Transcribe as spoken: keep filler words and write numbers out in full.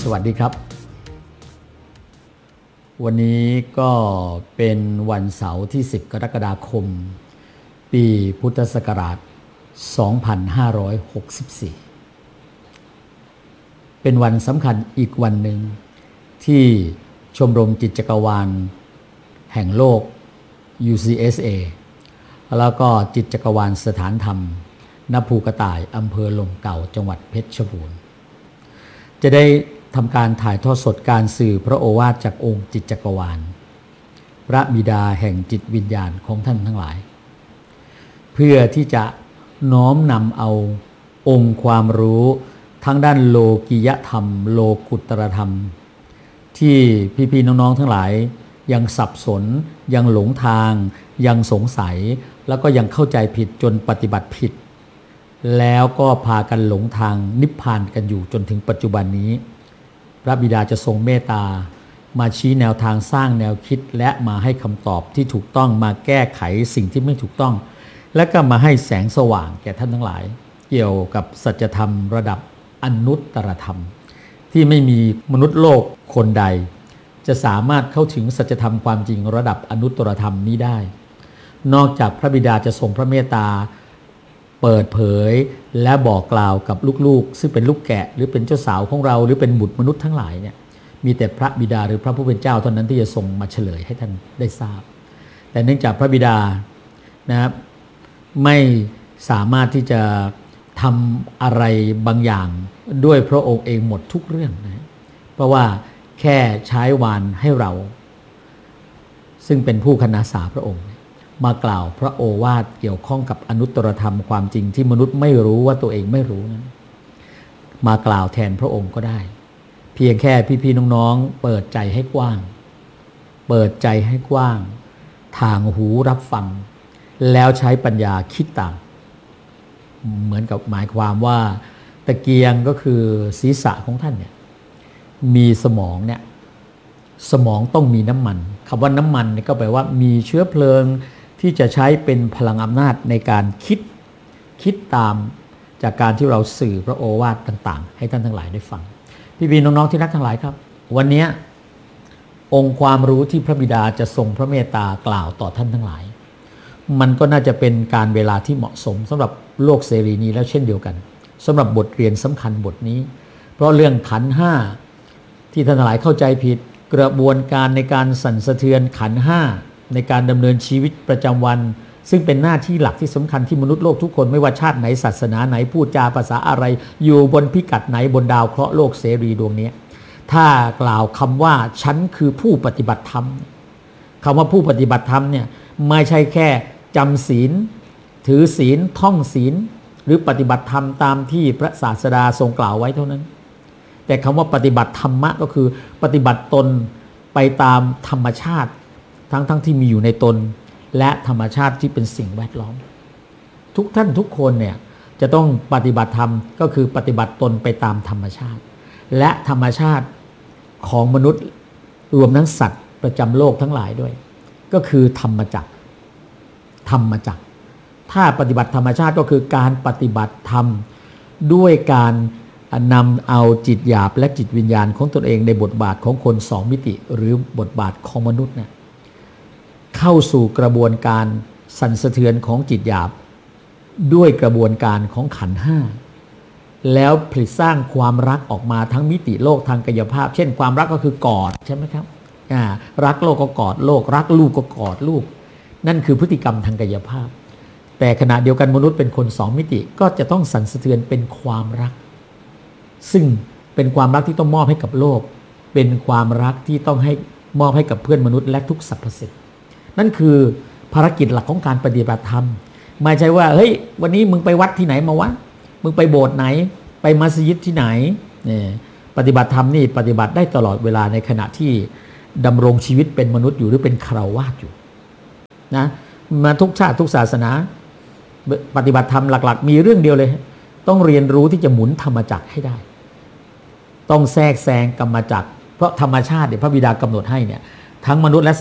สวัสดีครับวันนี้ก็เป็นวันเสาร์ที่สิบกรกฎาคมปีพุทธศักราชสองพันห้าร้อยหกสิบสี่เป็นวันสำคัญอีกวันหนึ่งที่ชมรมจิตจักรวาลแห่งโลก ยู ซี เอส เอ แล้วก็จิตจักรวาลสถานธรรมณภูกระต่ายอำเภอลมเก่าจังหวัดเพชรบูรณ์จะได้ทำการถ่ายทอดสดการสื่อพระโอวาทจากองค์จิตจักรวาลพระบิดาแห่งจิตวิญญาณของท่านทั้งหลายเพื่อที่จะน้อมนำเอาองค์ความรู้ทั้งด้านโลกิยธรรมโลกุตตรธรรมที่พี่ๆน้องๆทั้งหลายยังสับสนยังหลงทางยังสงสัยแล้วก็ยังเข้าใจผิดจนปฏิบัติผิดแล้วก็พากันหลงทางนิพพานกันอยู่จนถึงปัจจุบันนี้พระบิดาจะทรงเมตตามาชี้แนวทางสร้างแนวคิดและมาให้คำตอบที่ถูกต้องมาแก้ไขสิ่งที่ไม่ถูกต้องและก็มาให้แสงสว่างแก่ท่านทั้งหลายเกี่ยวกับสัจธรรมระดับอนุตตรธรรมที่ไม่มีมนุษย์โลกคนใดจะสามารถเข้าถึงสัจธรรมความจริงระดับอนุตตรธรรมนี้ได้นอกจากพระบิดาจะทรงพระเมตตาเปิดเผยและบอกกล่าวกับลูกๆซึ่งเป็นลูกแกะหรือเป็นเจ้าสาวของเราหรือเป็นบุตรมนุษย์ทั้งหลายเนี่ยมีแต่พระบิดาหรือพระผู้เป็นเจ้าเท่านั้นที่จะทรงมาเฉลยให้ท่านได้ทราบแต่เนื่องจากพระบิดานะครับไม่สามารถที่จะทำอะไรบางอย่างด้วยพระองค์เองหมดทุกเรื่องนะเพราะว่าแค่ใช้วานให้เราซึ่งเป็นผู้คณาสาพระองค์มากล่าวพระโอวาทเกี่ยวข้องกับอนุตตรธรรมความจริงที่มนุษย์ไม่รู้ว่าตัวเองไม่รู้นั้นมากล่าวแทนพระองค์ก็ได้เพียงแค่พี่ๆน้องๆเปิดใจให้กว้างเปิดใจให้กว้างทางหูรับฟังแล้วใช้ปัญญาคิดตามเหมือนกับหมายความว่าตะเกียงก็คือศีรษะของท่านเนี่ยมีสมองเนี่ยสมองต้องมีน้ำมันคำว่าน้ำมันเนี่ยก็แปลว่ามีเชื้อเพลิงที่จะใช้เป็นพลังอำนาจในการคิดคิดตามจากการที่เราสื่อพระโอวาทต่างๆให้ท่านทั้งหลายได้ฟังพี่ๆน้องๆที่รักทั้งหลายครับวันนี้องค์ความรู้ที่พระบิดาจะทรงพระเมตตากล่าวต่อท่านทั้งหลายมันก็น่าจะเป็นการเวลาที่เหมาะสมสำหรับโลกเสรีนี้แล้วเช่นเดียวกันสำหรับบทเรียนสำคัญบทนี้เพราะเรื่องขันธ์ห้าที่ท่านทั้งหลายเข้าใจผิดกระบวนการในการสั่นสะเทือนขันธ์ห้าในการดำเนินชีวิตประจำวันซึ่งเป็นหน้าที่หลักที่สำคัญที่มนุษย์โลกทุกคนไม่ว่าชาติไหนศาสนาไหนพูดจาภาษาอะไรอยู่บนพิกัดไหนบนดาวเคราะห์โลกเสรีดวงนี้ถ้ากล่าวคำว่าฉันคือผู้ปฏิบัติธรรมคำว่าผู้ปฏิบัติธรรมเนี่ยไม่ใช่แค่จำศีลถือศีลท่องศีลหรือปฏิบัติธรรมตามที่พระศาสดาทรงกล่าวไว้เท่านั้นแต่คำว่าปฏิบัติธรรมะก็คือปฏิบัติตนไปตามธรรมชาติทั้งทั้งที่มีอยู่ในตนและธรรมชาติที่เป็นสิ่งแวดล้อมทุกท่านทุกคนเนี่ยจะต้องปฏิบัติธรรมก็คือปฏิบัติตนไปตามธรรมชาติและธรรมชาติของมนุษย์รวมทั้งสัตว์ประจำโลกทั้งหลายด้วยก็คือธรรมจักรธรรมจักรถ้าปฏิบัติธรรมชาติก็คือการปฏิบัติธรรมด้วยการนำเอาจิตหยาบและจิตวิญญาณของตนเองในบทบาทของคนสองมิติหรือบทบาทของมนุษย์เนี่ยเข้าสู่กระบวนการสั่นสะเทือนของจิตหยาบด้วยกระบวนการของขันธ์ห้าแล้วผลิตสร้างความรักออกมาทั้งมิติโลกทางกายภาพเช่นความรักก็คือกอดใช่ไหมครับรักโลกก็กอดโลกรักลูกก็กอดลูกนั่นคือพฤติกรรมทางกายภาพแต่ขณะเดียวกันมนุษย์เป็นคนสองมิติก็จะต้องสั่นสะเทือนเป็นความรักซึ่งเป็นความรักที่ต้องมอบให้กับโลกเป็นความรักที่ต้องให้มอบให้กับเพื่อนมนุษย์และทุกสรรพสิ่งนั่นคือภารกิจหลักของการปฏิบัติธรรมไม่ใช่ว่าเฮ้ยวันนี้มึงไปวัดที่ไหนมาวะมึงไปโบสถ์ไหนไปมัสยิดที่ไหนเนี่ยปฏิบัติธรรมนี่ปฏิบัติได้ตลอดเวลาในขณะที่ดำรงชีวิตเป็นมนุษย์อยู่หรือเป็นฆราวาสอยู่นะมาทุกชาติทุกศาสนาปฏิบัติธรรมหลักๆมีเรื่องเดียวเลยต้องเรียนรู้ที่จะหมุนธรรมจักรให้ได้ต้องแทรกแซงกรรมจักรเพราะธรรมชาติเนี่ยพระบิดากำหนดให้เนี่ยทั้งมนุษย์และ